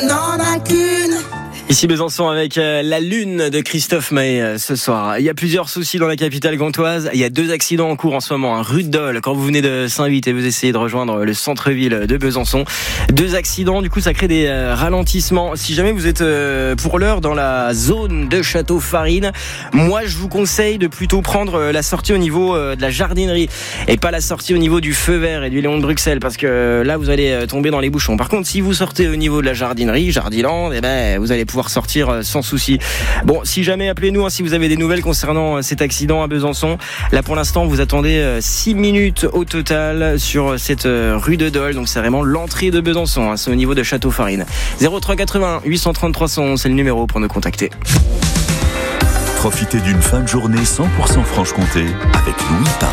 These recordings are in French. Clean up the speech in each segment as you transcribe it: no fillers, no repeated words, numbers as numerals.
n'en a qu'une. Ici Besançon avec la lune de Christophe Maé ce soir. Il y a plusieurs soucis dans la capitale gantoise. Il y a 2 accidents en cours en ce moment. Rue de Dole, quand vous venez de Saint-Vite et vous essayez de rejoindre le centre-ville de Besançon. 2 accidents, du coup ça crée des ralentissements. Si jamais vous êtes pour l'heure dans la zone de Château-Farine, moi je vous conseille de plutôt prendre la sortie au niveau de la jardinerie et pas la sortie au niveau du feu vert et du Léon de Bruxelles, parce que là vous allez tomber dans les bouchons. Par contre, si vous sortez au niveau de la jardinerie, Jardiland, vous allez pouvoir sortir sans souci. Bon, si jamais, appelez-nous si vous avez des nouvelles concernant cet accident à Besançon. Là pour l'instant vous attendez 6 minutes au total sur cette rue de Dole, donc c'est vraiment l'entrée de Besançon, c'est au niveau de Château-Farine. 0380 830 311, c'est le numéro pour nous contacter. Profitez d'une fin de journée 100% Franche-Comté avec Louis Pain.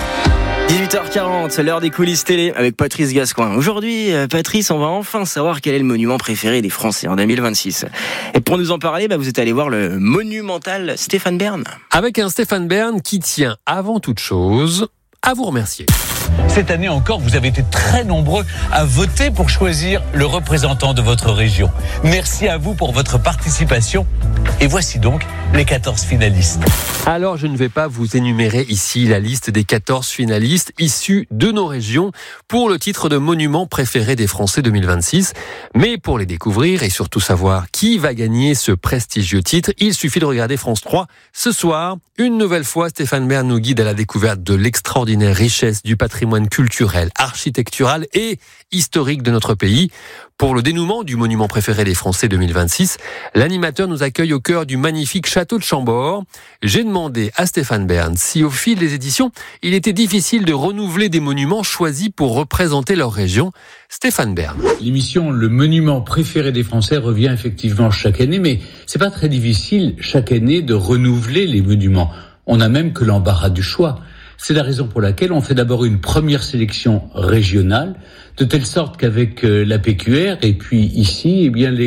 18h40, l'heure des coulisses télé avec Patrice Gascoin. Aujourd'hui, Patrice, on va enfin savoir quel est le monument préféré des Français en 2026. Et pour nous en parler, vous êtes allé voir le monumental Stéphane Bern. Avec un Stéphane Bern qui tient avant toute chose à vous remercier. Cette année encore, vous avez été très nombreux à voter pour choisir le représentant de votre région. Merci à vous pour votre participation. Et voici donc les 14 finalistes. Alors, je ne vais pas vous énumérer ici la liste des 14 finalistes issus de nos régions pour le titre de monument préféré des Français 2026. Mais pour les découvrir et surtout savoir qui va gagner ce prestigieux titre, il suffit de regarder France 3. Ce soir, une nouvelle fois, Stéphane Bern nous guide à la découverte de l'extraordinaire richesse du patrimoine culturel, architectural et historique de notre pays. Pour le dénouement du monument préféré des Français 2026, l'animateur nous accueille au cœur du magnifique château de Chambord. J'ai demandé à Stéphane Bern si au fil des éditions, il était difficile de renouveler des monuments choisis pour représenter leur région. Stéphane Bern. L'émission Le monument préféré des Français revient effectivement chaque année, mais c'est pas très difficile chaque année de renouveler les monuments. On n'a même que l'embarras du choix. C'est la raison pour laquelle on fait d'abord une première sélection régionale, de telle sorte qu'avec la PQR et puis ici,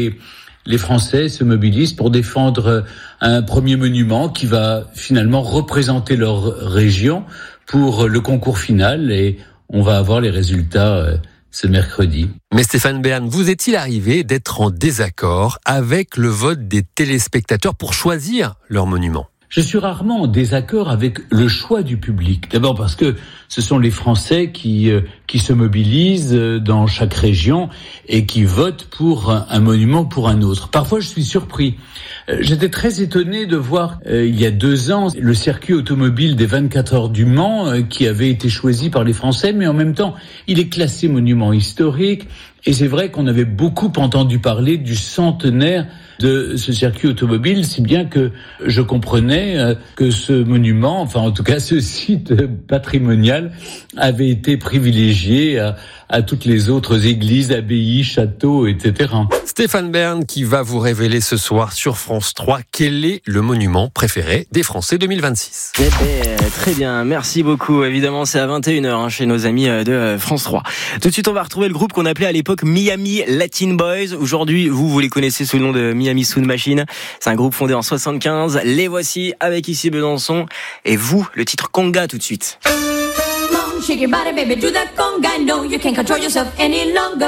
les Français se mobilisent pour défendre un premier monument qui va finalement représenter leur région pour le concours final, et on va avoir les résultats ce mercredi. Mais Stéphane Bern, vous est-il arrivé d'être en désaccord avec le vote des téléspectateurs pour choisir leur monument ? Je suis rarement en désaccord avec le choix du public. D'abord parce que ce sont les Français qui se mobilisent dans chaque région et qui votent pour un monument pour un autre. Parfois, je suis surpris. J'étais très étonné de voir, il y a 2 ans, le circuit automobile des 24 heures du Mans qui avait été choisi par les Français, mais en même temps, il est classé monument historique. Et c'est vrai qu'on avait beaucoup entendu parler du centenaire de ce circuit automobile, si bien que je comprenais que ce monument, enfin en tout cas ce site patrimonial, avait été privilégié à toutes les autres églises, abbayes, châteaux, etc. Stéphane Bern qui va vous révéler ce soir sur France 3 quel est le monument préféré des Français 2026. Très bien, merci beaucoup. Évidemment, c'est à 21h chez nos amis de France 3. Tout de suite, on va retrouver le groupe qu'on appelait à l'époque Miami Latin Boys. Aujourd'hui, vous les connaissez sous le nom de Miami Sound Machine. C'est un groupe fondé en 75. Les voici avec ici Besançon. Et vous, le titre Conga tout de suite. Shake your body, baby, do that conga. No, you can't control yourself any longer.